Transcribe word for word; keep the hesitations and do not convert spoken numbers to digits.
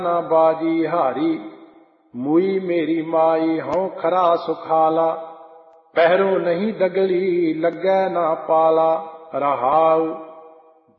ना बाजी हारी। मुई मेरी माई हों खरा सुखाला, पहरो नहीं दगली लगे ना पाला। रहाऊ